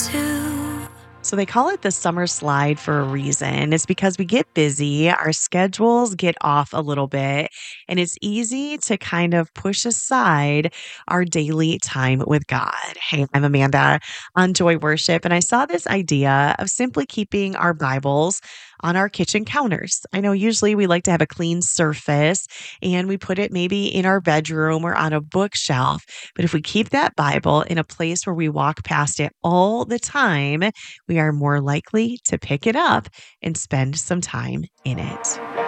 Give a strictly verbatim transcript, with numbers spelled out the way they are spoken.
too. So they call it the summer slide for a reason. It's because we get busy, our schedules get off a little bit, and it's easy to kind of push aside our daily time with God. Hey, I'm Amanda on Joy Worship, and I saw this idea of simply keeping our Bibles on our kitchen counters. I know usually we like to have a clean surface and we put it maybe in our bedroom or on a bookshelf. But if we keep that Bible in a place where we walk past it all the time, we are more likely to pick it up and spend some time in it.